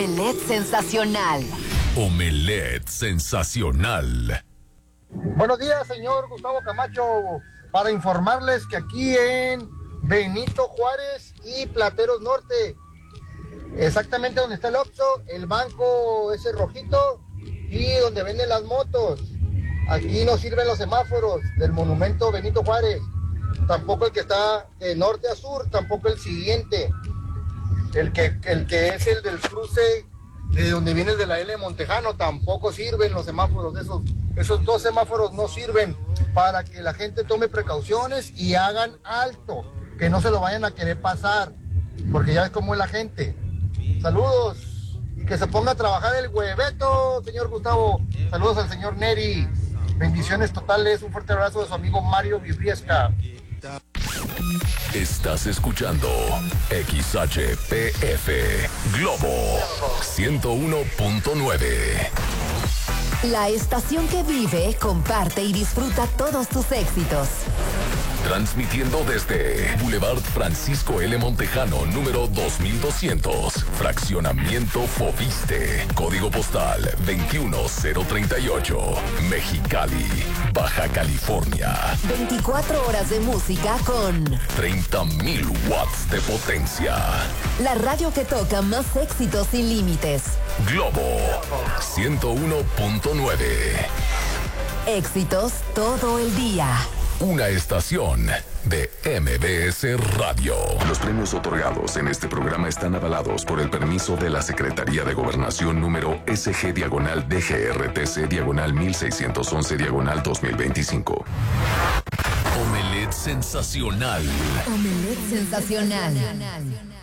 Omelette sensacional. Omelette sensacional. Buenos días, señor Gustavo Camacho. Para informarles que aquí en Benito Juárez y Plateros Norte, exactamente donde está el Oxxo, el banco ese rojito y donde venden las motos, aquí no sirven los semáforos del monumento Benito Juárez, tampoco el que está de norte a sur, tampoco el siguiente, el que es el del cruce de donde viene el de la L Montejano, tampoco sirven los semáforos de esos dos semáforos no sirven para que la gente tome precauciones y hagan alto, que no se lo vayan a querer pasar, porque ya es como es la gente. Saludos y que se ponga a trabajar el hueveto, señor Gustavo. Saludos al señor Neri. Bendiciones totales. Un fuerte abrazo de su amigo Mario Vibriesca. Estás escuchando XHPF Globo 101.9. La estación que vive, comparte y disfruta todos tus éxitos. Transmitiendo desde Boulevard Francisco L. Montejano, número 2200, Fraccionamiento Fobiste, Código Postal 21038, Mexicali, Baja California. 24 horas de música con 30,000 watts de potencia. la radio que toca más éxitos sin límites. Globo 101.9. Éxitos todo el día. Una estación de MBS Radio. Los premios otorgados en este programa están avalados por el permiso de la Secretaría de Gobernación número SG-DGRTC-1611-2025. Omelette sensacional. Omelette sensacional.